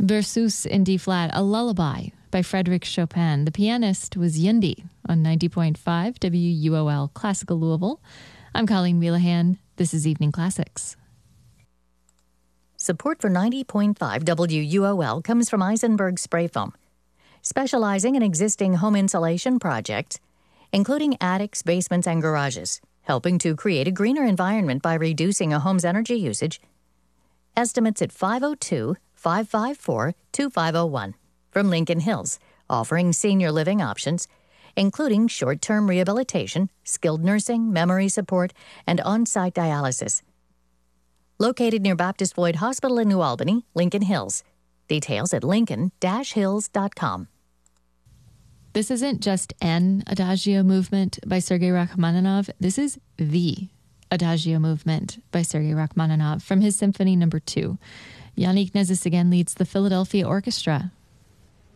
Berceuse in D-flat, a lullaby by Frédéric Chopin. The pianist was Yindi on 90.5 WUOL Classical Louisville. I'm Colleen Wheelahan. This is Evening Classics. Support for 90.5 WUOL comes from Eisenberg Spray Foam, specializing in existing home insulation projects, including attics, basements, and garages, helping to create a greener environment by reducing a home's energy usage. Estimates at 502-554-2501. From Lincoln Hills, offering senior living options, including short-term rehabilitation, skilled nursing, memory support, and on-site dialysis. Located near Baptist Floyd Hospital in New Albany, Lincoln Hills. Details at lincoln-hills.com. This isn't just an Adagio movement by Sergei Rachmaninoff. This is the Adagio movement by Sergei Rachmaninoff from his Symphony No. 2. Yannick Nézet-Séguin leads the Philadelphia Orchestra